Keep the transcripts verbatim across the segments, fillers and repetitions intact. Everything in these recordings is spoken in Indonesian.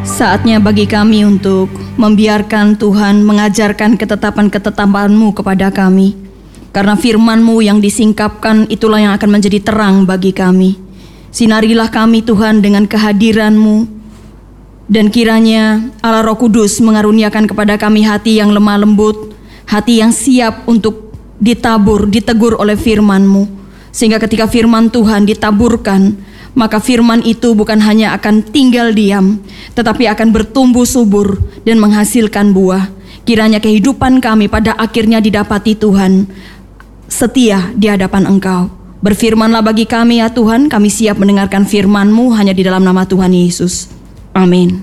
Saatnya bagi kami untuk membiarkan Tuhan mengajarkan ketetapan-ketetapan-Mu kepada kami. Karena firman-Mu yang disingkapkan itulah yang akan menjadi terang bagi kami. Sinarilah kami Tuhan dengan kehadiran-Mu. Dan kiranya Allah Roh Kudus mengaruniakan kepada kami hati yang lemah lembut, hati yang siap untuk ditabur, ditegur oleh firman-Mu. Sehingga ketika firman Tuhan ditaburkan, maka firman itu bukan hanya akan tinggal diam, tetapi akan bertumbuh subur dan menghasilkan buah. Kiranya kehidupan kami pada akhirnya didapati Tuhan setia di hadapan Engkau. Berfirmanlah bagi kami ya Tuhan, kami siap mendengarkan firman-Mu hanya di dalam nama Tuhan Yesus. Amin.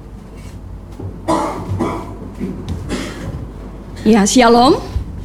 Ya, shalom.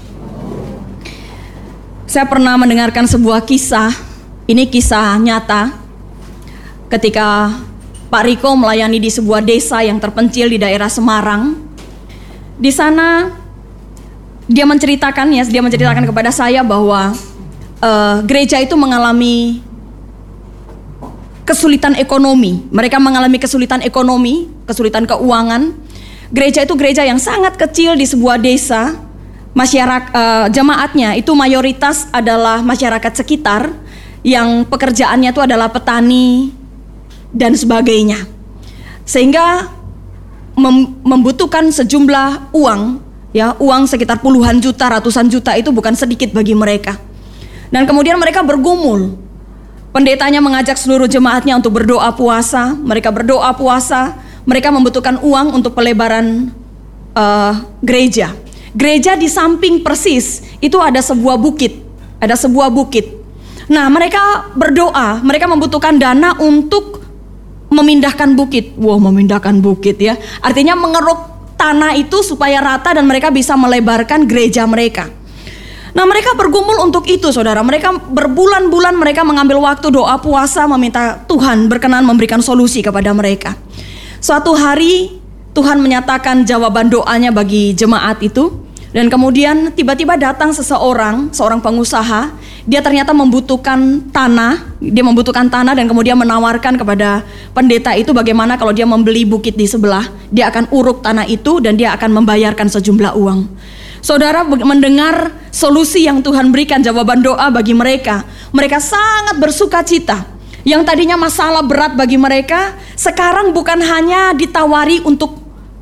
Saya pernah mendengarkan sebuah kisah, ini kisah nyata. Ketika Pak Riko melayani di sebuah desa yang terpencil di daerah Semarang, di sana dia menceritakan ya, dia menceritakan kepada saya bahwa uh, gereja itu mengalami kesulitan ekonomi. Mereka mengalami kesulitan ekonomi, kesulitan keuangan. Gereja itu gereja yang sangat kecil di sebuah desa. Masyarakat uh, jemaatnya itu mayoritas adalah masyarakat sekitar yang pekerjaannya itu adalah petani dan sebagainya. Sehingga mem- membutuhkan sejumlah uang, ya, uang sekitar puluhan juta, ratusan juta itu bukan sedikit bagi mereka. Dan kemudian mereka bergumul. Pendetanya mengajak seluruh jemaatnya untuk berdoa puasa. Mereka berdoa puasa, mereka membutuhkan uang untuk pelebaran uh, gereja. Gereja di samping persis itu ada sebuah bukit, ada sebuah bukit. Nah, mereka berdoa, mereka membutuhkan dana untuk memindahkan bukit. Wow, memindahkan bukit ya. Artinya mengeruk tanah itu supaya rata dan mereka bisa melebarkan gereja mereka. Nah, mereka bergumul untuk itu, saudara. Mereka berbulan-bulan mereka mengambil waktu doa puasa, meminta Tuhan berkenan memberikan solusi kepada mereka. Suatu hari Tuhan menyatakan jawaban doanya bagi jemaat itu. Dan kemudian tiba-tiba datang seseorang, seorang pengusaha. Dia ternyata membutuhkan tanah, dia membutuhkan tanah dan kemudian menawarkan kepada pendeta itu bagaimana kalau dia membeli bukit di sebelah, dia akan uruk tanah itu dan dia akan membayarkan sejumlah uang. Saudara mendengar solusi yang Tuhan berikan, jawaban doa bagi mereka. Mereka sangat bersuka cita. Yang tadinya masalah berat bagi mereka, sekarang bukan hanya ditawari untuk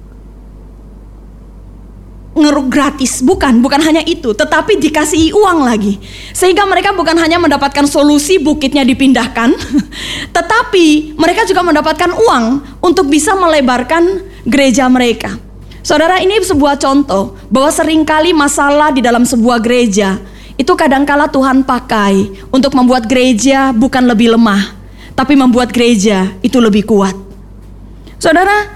ngeruk gratis, bukan, bukan hanya itu, tetapi dikasih uang lagi. Sehingga mereka bukan hanya mendapatkan solusi bukitnya dipindahkan, tetapi mereka juga mendapatkan uang untuk bisa melebarkan gereja mereka. Saudara, ini sebuah contoh bahwa seringkali masalah di dalam sebuah gereja itu kadangkala Tuhan pakai untuk membuat gereja bukan lebih lemah, tapi membuat gereja itu lebih kuat. Saudara,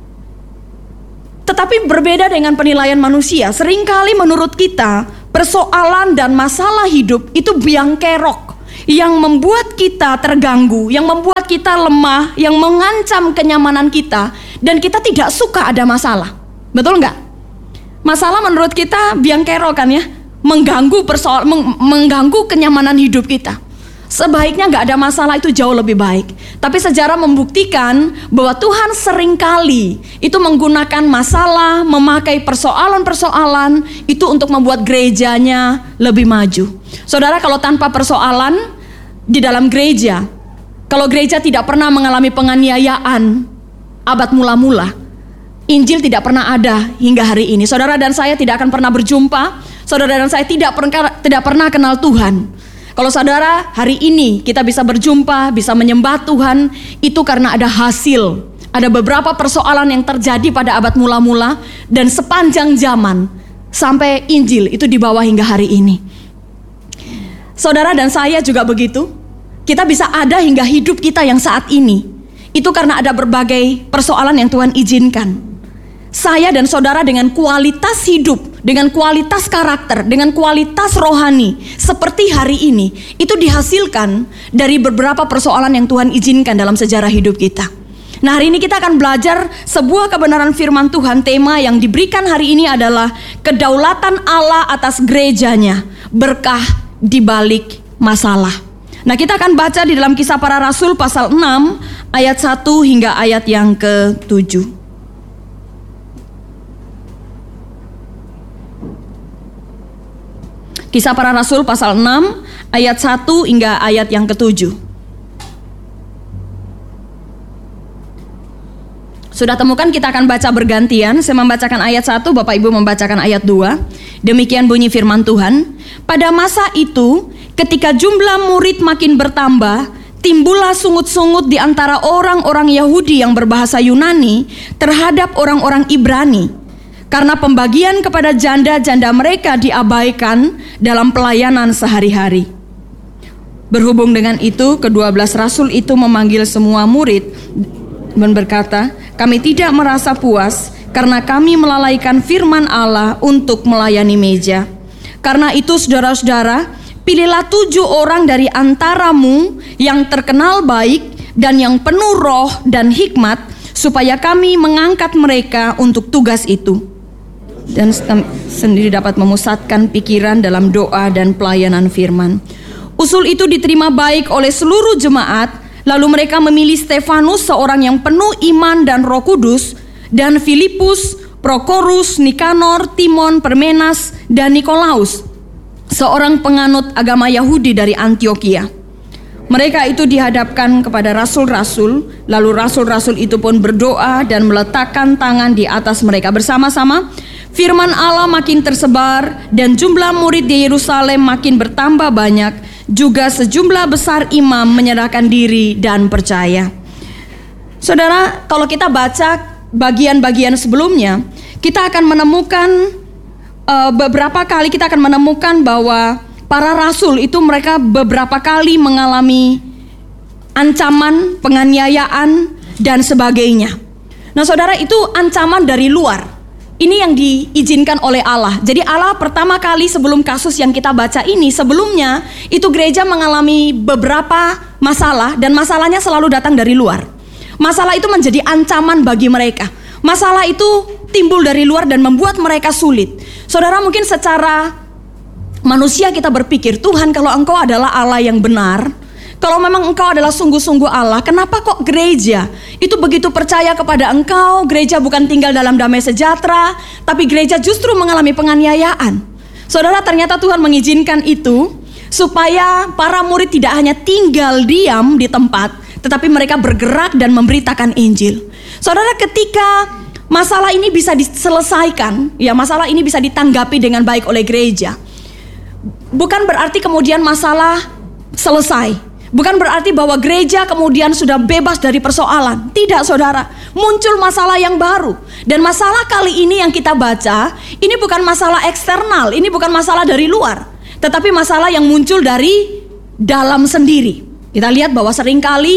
tetapi berbeda dengan penilaian manusia. Seringkali menurut kita persoalan dan masalah hidup itu biang kerok yang membuat kita terganggu, yang membuat kita lemah, yang mengancam kenyamanan kita, dan kita tidak suka ada masalah. Betul nggak? Masalah menurut kita biang kerok kan ya, mengganggu persoal, meng- mengganggu kenyamanan hidup kita. Sebaiknya gak ada masalah, itu jauh lebih baik. Tapi sejarah membuktikan bahwa Tuhan seringkali itu menggunakan masalah, memakai persoalan-persoalan itu untuk membuat gerejanya lebih maju. Saudara, kalau tanpa persoalan di dalam gereja, kalau gereja tidak pernah mengalami penganiayaan abad mula-mula, Injil tidak pernah ada hingga hari ini. Saudara dan saya tidak akan pernah berjumpa, saudara dan saya tidak pernah, tidak pernah kenal Tuhan. Kalau saudara hari ini kita bisa berjumpa, bisa menyembah Tuhan, itu karena ada hasil. Ada beberapa persoalan yang terjadi pada abad mula-mula dan sepanjang zaman sampai Injil itu dibawa hingga hari ini. Saudara dan saya juga begitu. Kita bisa ada hingga hidup kita yang saat ini. Itu karena ada berbagai persoalan yang Tuhan izinkan. Saya dan saudara dengan kualitas hidup, dengan kualitas karakter, dengan kualitas rohani seperti hari ini, itu dihasilkan dari beberapa persoalan yang Tuhan izinkan dalam sejarah hidup kita. Nah, hari ini kita akan belajar sebuah kebenaran firman Tuhan. Tema yang diberikan hari ini adalah kedaulatan Allah atas gerejanya, berkah di balik masalah. Nah, kita akan baca di dalam Kisah Para Rasul pasal enam ayat satu hingga ayat yang ketujuh. Kisah Para Rasul pasal enam ayat satu hingga ayat yang ketujuh. Sudah temukan, kita akan baca bergantian. Saya membacakan ayat satu, Bapak Ibu membacakan ayat dua. Demikian bunyi firman Tuhan. Pada masa itu, ketika jumlah murid makin bertambah, timbullah sungut-sungut di antara orang-orang Yahudi yang berbahasa Yunani terhadap orang-orang Ibrani, karena pembagian kepada janda-janda mereka diabaikan dalam pelayanan sehari-hari. Berhubung dengan itu, kedua belas rasul itu memanggil semua murid dan berkata, kami tidak merasa puas karena kami melalaikan firman Allah untuk melayani meja. Karena itu saudara-saudara, pilihlah tujuh orang dari antaramu yang terkenal baik dan yang penuh roh dan hikmat, supaya kami mengangkat mereka untuk tugas itu, dan sendiri dapat memusatkan pikiran dalam doa dan pelayanan firman. Usul itu diterima baik oleh seluruh jemaat. Lalu mereka memilih Stefanus, seorang yang penuh iman dan Roh Kudus, dan Filipus, Prokorus, Nikanor, Timon, Permenas, dan Nikolaus, seorang penganut agama Yahudi dari Antioquia. Mereka itu dihadapkan kepada rasul-rasul, lalu rasul-rasul itu pun berdoa dan meletakkan tangan di atas mereka bersama-sama. Firman Allah makin tersebar dan jumlah murid di Yerusalem makin bertambah banyak. Juga sejumlah besar imam menyerahkan diri dan percaya. Saudara, kalau kita baca bagian-bagian sebelumnya, kita akan menemukan uh, beberapa kali kita akan menemukan bahwa para rasul itu mereka beberapa kali mengalami ancaman, penganiayaan, dan sebagainya. Nah, saudara, itu ancaman dari luar. Ini yang diizinkan oleh Allah. Jadi Allah pertama kali sebelum kasus yang kita baca ini, sebelumnya itu gereja mengalami beberapa masalah, dan masalahnya selalu datang dari luar. Masalah itu menjadi ancaman bagi mereka. Masalah itu timbul dari luar dan membuat mereka sulit. Saudara, mungkin secara manusia kita berpikir, Tuhan, kalau Engkau adalah Allah yang benar, kalau memang Engkau adalah sungguh-sungguh Allah, kenapa kok gereja itu begitu percaya kepada Engkau? Gereja bukan tinggal dalam damai sejahtera, tapi gereja justru mengalami penganiayaan. Saudara, ternyata Tuhan mengizinkan itu supaya para murid tidak hanya tinggal diam di tempat, tetapi mereka bergerak dan memberitakan Injil. Saudara, ketika masalah ini bisa diselesaikan, ya masalah ini bisa ditanggapi dengan baik oleh gereja, bukan berarti kemudian masalah selesai. Bukan berarti bahwa gereja kemudian sudah bebas dari persoalan. Tidak, saudara, muncul masalah yang baru. Dan masalah kali ini yang kita baca, ini bukan masalah eksternal, ini bukan masalah dari luar, tetapi masalah yang muncul dari dalam sendiri. Kita lihat bahwa seringkali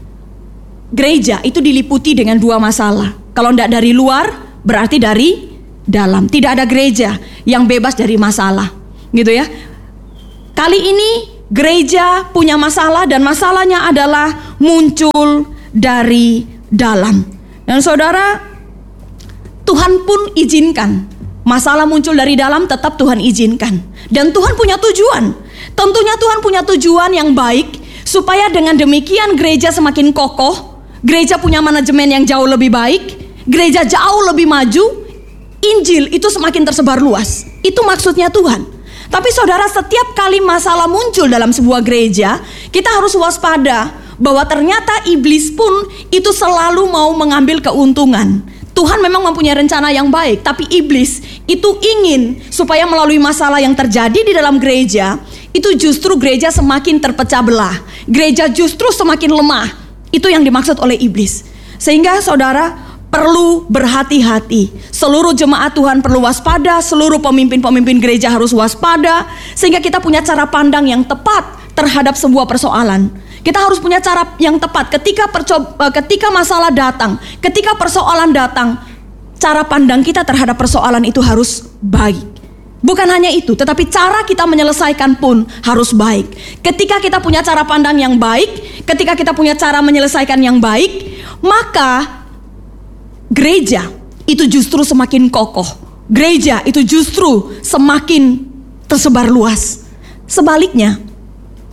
gereja itu diliputi dengan dua masalah. Kalau tidak dari luar, berarti dari dalam. Tidak ada gereja yang bebas dari masalah, gitu ya. Kali ini gereja punya masalah, dan masalahnya adalah muncul dari dalam. Dan saudara, Tuhan pun izinkan masalah muncul dari dalam, tetap Tuhan izinkan. Dan Tuhan punya tujuan. Tentunya Tuhan punya tujuan yang baik, supaya dengan demikian gereja semakin kokoh, gereja punya manajemen yang jauh lebih baik, gereja jauh lebih maju, Injil itu semakin tersebar luas. Itu maksudnya Tuhan. Tapi saudara, setiap kali masalah muncul dalam sebuah gereja, kita harus waspada bahwa ternyata iblis pun itu selalu mau mengambil keuntungan. Tuhan memang mempunyai rencana yang baik, tapi iblis itu ingin supaya melalui masalah yang terjadi di dalam gereja, itu justru gereja semakin terpecah belah, gereja justru semakin lemah. Itu yang dimaksud oleh iblis. Sehingga saudara perlu berhati-hati. Seluruh jemaat Tuhan perlu waspada, seluruh pemimpin-pemimpin gereja harus waspada, sehingga kita punya cara pandang yang tepat terhadap sebuah persoalan. Kita harus punya cara yang tepat ketika perco- ketika masalah datang, ketika persoalan datang, cara pandang kita terhadap persoalan itu harus baik. Bukan hanya itu, tetapi cara kita menyelesaikan pun harus baik. Ketika kita punya cara pandang yang baik, ketika kita punya cara menyelesaikan yang baik, maka gereja itu justru semakin kokoh. Gereja itu justru semakin tersebar luas. Sebaliknya,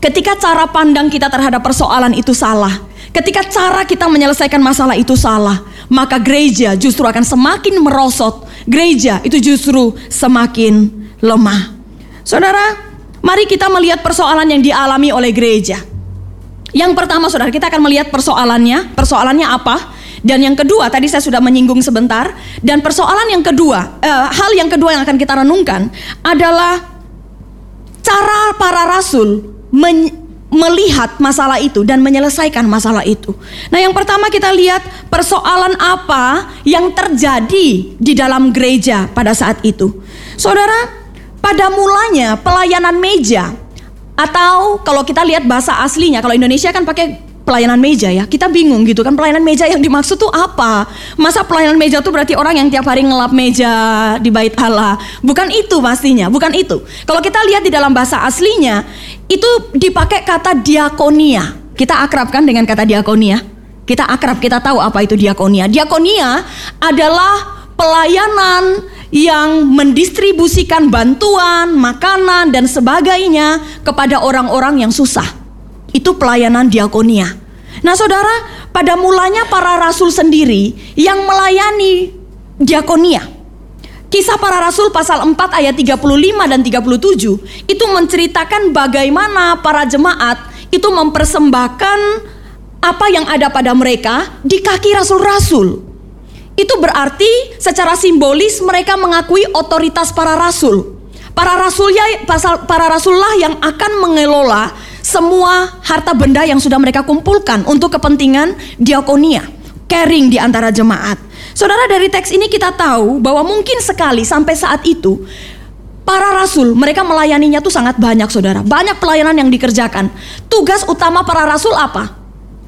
ketika cara pandang kita terhadap persoalan itu salah, ketika cara kita menyelesaikan masalah itu salah, maka gereja justru akan semakin merosot. Gereja itu justru semakin lemah. Saudara, mari kita melihat persoalan yang dialami oleh gereja. Yang pertama, saudara, kita akan melihat persoalannya. Persoalannya apa? Dan yang kedua, tadi saya sudah menyinggung sebentar. Dan persoalan yang kedua, eh, hal yang kedua yang akan kita renungkan adalah cara para rasul men- melihat masalah itu dan menyelesaikan masalah itu. Nah, yang pertama kita lihat persoalan apa yang terjadi di dalam gereja pada saat itu. Saudara, pada mulanya pelayanan meja, atau kalau kita lihat bahasa aslinya, kalau Indonesia kan pakai pelayanan meja ya, kita bingung gitu kan, pelayanan meja yang dimaksud tuh apa? Masa pelayanan meja tuh berarti orang yang tiap hari ngelap meja di bait Allah? Bukan itu pastinya, bukan itu. Kalau kita lihat di dalam bahasa aslinya, itu dipakai kata diakonia. Kita akrabkan dengan kata diakonia. Kita akrab, kita tahu apa itu diakonia. Diakonia adalah pelayanan yang mendistribusikan bantuan, makanan dan sebagainya kepada orang-orang yang susah. Itu pelayanan diakonia. Nah, saudara, pada mulanya para rasul sendiri yang melayani diakonia. Kisah para rasul pasal empat ayat tiga puluh lima dan tiga puluh tujuh itu menceritakan bagaimana para jemaat itu mempersembahkan apa yang ada pada mereka di kaki rasul-rasul. Itu berarti secara simbolis mereka mengakui otoritas para rasul. Para rasulnya, para rasullah yang akan mengelola semua harta benda yang sudah mereka kumpulkan untuk kepentingan diakonia, caring di antara jemaat. Saudara, dari teks ini kita tahu bahwa mungkin sekali sampai saat itu para rasul, mereka melayaninya tuh sangat banyak, saudara. Banyak pelayanan yang dikerjakan. Tugas utama para rasul apa?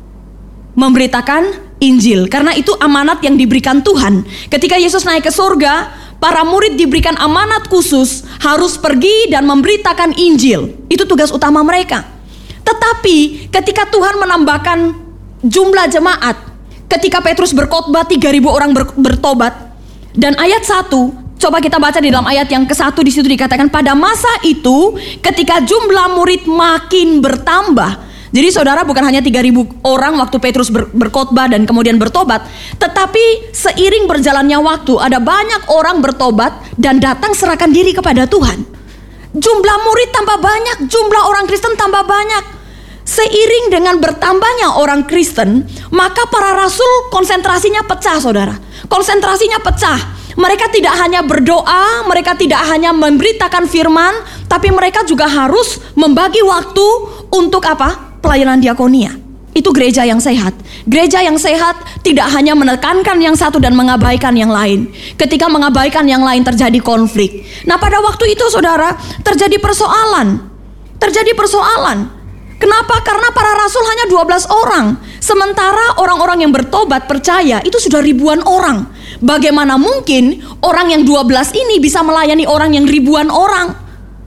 Memberitakan Injil, karena itu amanat yang diberikan Tuhan. Ketika Yesus naik ke surga, para murid diberikan amanat khusus, harus pergi dan memberitakan Injil. Itu tugas utama mereka. Tetapi ketika Tuhan menambahkan jumlah jemaat, ketika Petrus berkhotbah tiga ribu orang ber, bertobat, dan ayat satu, coba kita baca di dalam ayat yang ke satu, di situ dikatakan pada masa itu ketika jumlah murid makin bertambah. Jadi saudara, bukan hanya tiga ribu orang waktu Petrus ber, berkhotbah dan kemudian bertobat, tetapi seiring berjalannya waktu ada banyak orang bertobat dan datang serahkan diri kepada Tuhan. Jumlah murid tambah banyak, jumlah orang Kristen tambah banyak. Seiring dengan bertambahnya orang Kristen, maka para rasul konsentrasinya pecah, saudara. Konsentrasinya pecah. Mereka tidak hanya berdoa, mereka tidak hanya memberitakan firman, tapi mereka juga harus membagi waktu untuk apa? Pelayanan diakonia. Itu gereja yang sehat. Gereja yang sehat tidak hanya menekankan yang satu dan mengabaikan yang lain. Ketika mengabaikan yang lain terjadi konflik. Nah, pada waktu itu, saudara, terjadi persoalan. Terjadi persoalan. Kenapa? Karena para rasul hanya dua belas orang. Sementara orang-orang yang bertobat percaya itu sudah ribuan orang. Bagaimana mungkin orang yang dua belas ini bisa melayani orang yang ribuan orang?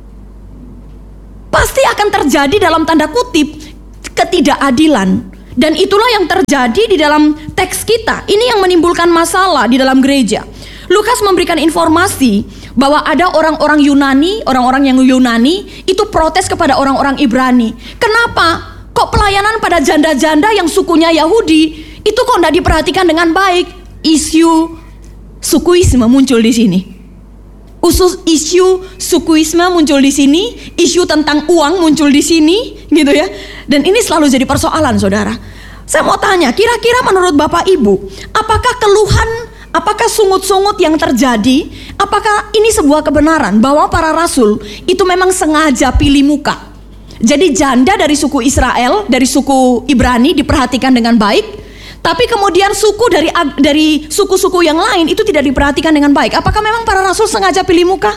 Pasti akan terjadi dalam tanda kutip ketidakadilan. Dan itulah yang terjadi di dalam teks kita. Ini yang menimbulkan masalah di dalam gereja. Lukas memberikan informasi bahwa ada orang-orang Yunani, orang-orang yang Yunani itu protes kepada orang-orang Ibrani. Kenapa? Kok pelayanan pada janda-janda yang sukunya Yahudi itu kok tidak diperhatikan dengan baik? Isu sukuisme muncul di sini. Usus isu sukuisme muncul di sini, isu tentang uang muncul di sini, gitu ya. Dan ini selalu jadi persoalan, saudara. Saya mau tanya, kira-kira menurut Bapak Ibu, apakah keluhan, apakah sungut-sungut yang terjadi, apakah ini sebuah kebenaran bahwa para rasul itu memang sengaja pilih muka? Jadi janda dari suku Israel, dari suku Ibrani diperhatikan dengan baik, tapi kemudian suku dari dari suku-suku yang lain itu tidak diperhatikan dengan baik. Apakah memang para rasul sengaja pilih muka?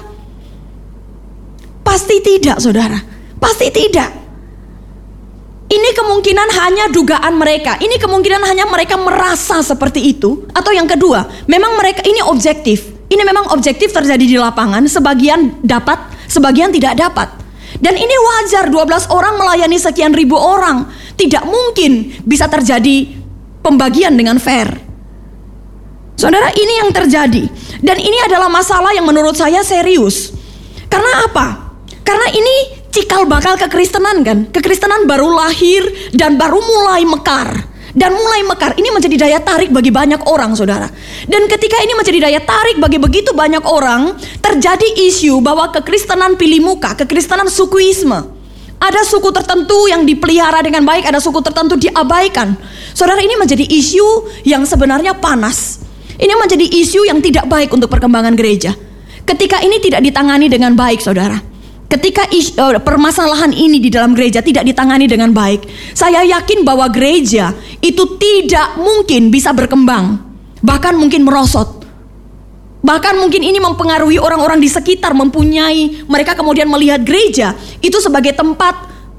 Pasti tidak, saudara. Pasti tidak. Ini kemungkinan hanya dugaan mereka. Ini kemungkinan hanya mereka merasa seperti itu. Atau yang kedua, memang mereka ini objektif. Ini memang objektif terjadi di lapangan. Sebagian dapat, sebagian tidak dapat. Dan ini wajar, dua belas orang melayani sekian ribu orang. Tidak mungkin bisa terjadi pembagian dengan fair. Saudara, ini yang terjadi. Dan ini adalah masalah yang menurut saya serius. Karena apa? Karena ini cikal bakal kekristenan kan. Kekristenan baru lahir dan baru mulai mekar. Dan mulai mekar, ini menjadi daya tarik bagi banyak orang, saudara. Dan ketika ini menjadi daya tarik bagi begitu banyak orang, terjadi isu bahwa kekristenan pilih muka, kekristenan sukuisme. Ada suku tertentu yang dipelihara dengan baik, ada suku tertentu diabaikan. Saudara, ini menjadi isu yang sebenarnya panas. Ini menjadi isu yang tidak baik untuk perkembangan gereja. Ketika ini tidak ditangani dengan baik, saudara. Ketika is, uh, permasalahan ini di dalam gereja tidak ditangani dengan baik, saya yakin bahwa gereja itu tidak mungkin bisa berkembang, bahkan mungkin merosot. Bahkan mungkin ini mempengaruhi orang-orang di sekitar, mempunyai, mereka kemudian melihat gereja itu sebagai tempat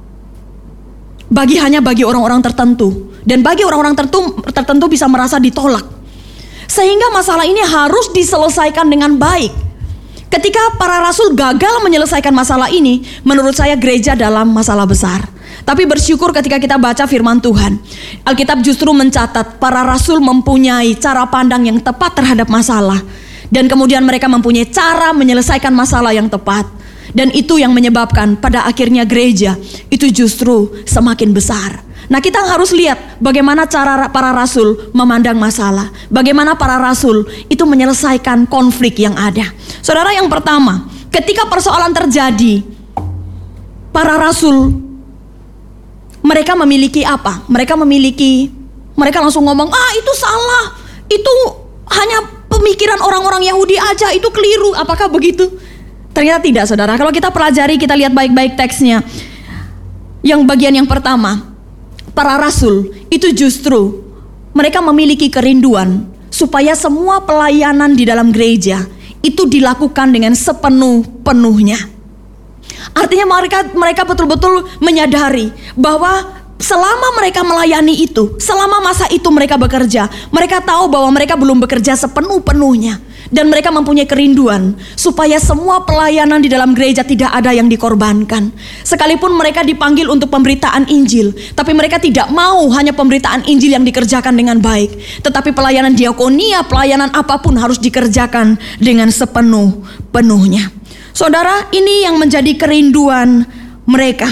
bagi hanya bagi orang-orang tertentu, dan bagi orang-orang tertentu, tertentu bisa merasa ditolak. Sehingga masalah ini harus diselesaikan dengan baik. Ketika para rasul gagal menyelesaikan masalah ini, menurut saya gereja dalam masalah besar. Tapi bersyukur ketika kita baca firman Tuhan, Alkitab justru mencatat para rasul mempunyai cara pandang yang tepat terhadap masalah. Dan kemudian mereka mempunyai cara menyelesaikan masalah yang tepat. Dan itu yang menyebabkan pada akhirnya gereja itu justru semakin besar. Nah, kita harus lihat bagaimana cara para rasul memandang masalah. Bagaimana para rasul itu menyelesaikan konflik yang ada. Saudara, yang pertama, ketika persoalan terjadi, para rasul mereka memiliki apa? Mereka memiliki, mereka langsung ngomong, ah itu salah, itu hanya pemikiran orang-orang Yahudi aja, itu keliru. Apakah begitu? Ternyata tidak, saudara. Kalau kita pelajari, kita lihat baik-baik teksnya. Yang bagian yang pertama, para rasul itu justru mereka memiliki kerinduan supaya semua pelayanan di dalam gereja itu dilakukan dengan sepenuh-penuhnya. Artinya mereka mereka betul-betul menyadari bahwa selama mereka melayani itu, selama masa itu mereka bekerja, mereka tahu bahwa mereka belum bekerja sepenuh-penuhnya. Dan mereka mempunyai kerinduan supaya semua pelayanan di dalam gereja tidak ada yang dikorbankan. Sekalipun mereka dipanggil untuk pemberitaan Injil, tapi mereka tidak mau hanya pemberitaan Injil yang dikerjakan dengan baik, tetapi pelayanan diakonia, pelayanan apapun harus dikerjakan dengan sepenuh-penuhnya. Saudara, ini yang menjadi kerinduan mereka.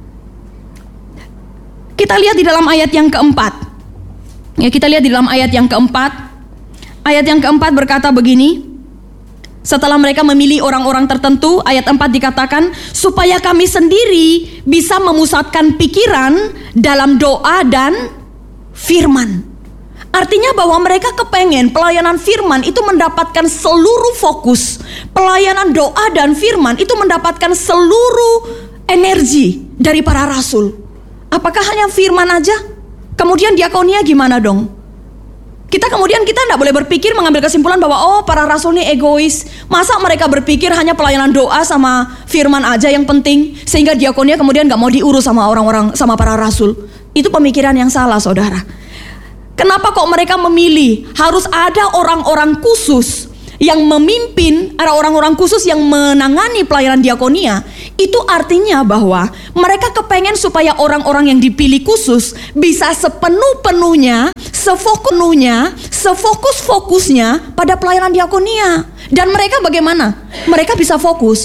Kita lihat di dalam ayat yang keempat. Ya, kita lihat di dalam ayat yang keempat. Ayat yang keempat berkata begini. Setelah mereka memilih orang-orang tertentu, ayat empat dikatakan, supaya kami sendiri bisa memusatkan pikiran dalam doa dan firman. Artinya bahwa mereka kepengen pelayanan firman itu mendapatkan seluruh fokus. Pelayanan doa dan firman itu mendapatkan seluruh energi dari para rasul. Apakah hanya firman aja? Kemudian diakonia gimana dong? Kita kemudian kita tidak boleh berpikir mengambil kesimpulan bahwa oh para rasul ini egois. Masa mereka berpikir hanya pelayanan doa sama firman aja yang penting, sehingga diakonia kemudian gak mau diurus sama orang-orang, sama para rasul. Itu pemikiran yang salah, saudara. Kenapa kok mereka memilih harus ada orang-orang khusus yang memimpin, ada orang-orang khusus yang menangani pelayanan diakonia? Itu artinya bahwa mereka kepengen supaya orang-orang yang dipilih khusus bisa sepenuh-penuhnya, sefokusnya, sefokus-fokusnya pada pelayanan diakonia. Dan mereka bagaimana? Mereka bisa fokus